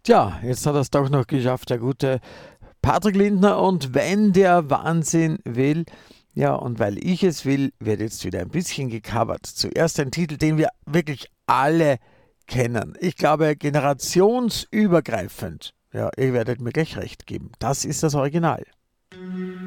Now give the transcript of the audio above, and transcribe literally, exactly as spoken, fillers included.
Tja, jetzt hat er es doch noch geschafft, der gute Patrick Lindner. Und wenn der Wahnsinn will, ja, und weil ich es will, wird jetzt wieder ein bisschen gecovert. Zuerst ein Titel, den wir wirklich alle kennen. Ich glaube, generationsübergreifend. Ja, ihr werdet mir gleich recht geben. Das ist das Original.